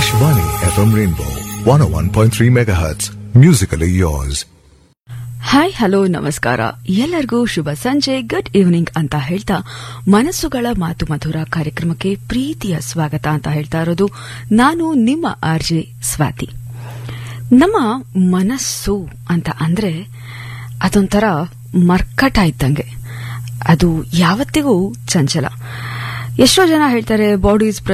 Akashvani FM Rainbow 101.3 MHz. Musically yours. Hi hello ನಮಸ್ಕಾರ ಎಲ್ಲರಿಗೂ ಶುಭ ಸಂಜೆ ಗುಡ್ ಈವ್ನಿಂಗ್ ಅಂತ ಹೇಳ್ತಾ ಮನಸ್ಸುಗಳ ಮಾತು ಮಧುರ ಕಾರ್ಯಕ್ರಮಕ್ಕೆ ಪ್ರೀತಿಯ ಸ್ವಾಗತ ಅಂತ ಹೇಳ್ತಾ ಇರೋದು ನಾನು ನಿಮ್ಮ ಆರ್ಜೆ ಸ್ವಾತಿ. ನಮ್ಮ ಮನಸ್ಸು ಅಂತ ಅಂದ್ರೆ ಅದೊಂಥರ ಮರ್ಕಟ ಇದ್ದಂಗೆ, ಅದು ಯಾವತ್ತಿಗೂ ಚಂಚಲ. ಎಷ್ಟೋ ಜನ ಹೇಳ್ತಾರೆ ಬಾಡಿ ಇಸ್